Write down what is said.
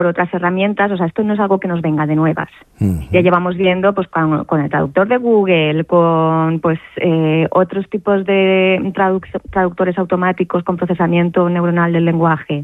por otras herramientas. O sea, esto no es algo que nos venga de nuevas. Uh-huh. Ya llevamos viendo pues con el traductor de Google, con pues otros tipos de traductores automáticos con procesamiento neuronal del lenguaje.